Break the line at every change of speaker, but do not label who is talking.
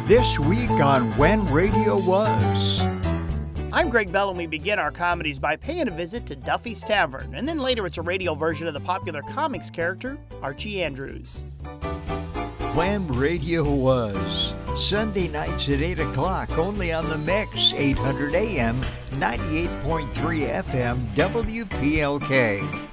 This week on When Radio Was.
I'm Greg Bell, and we begin our comedies by paying a visit to Duffy's Tavern, and then later it's a radio version of the popular comics character, Archie Andrews.
When Radio Was. Sunday nights at 8 o'clock, only on the Mix, 800 AM, 98.3 FM, WPLK.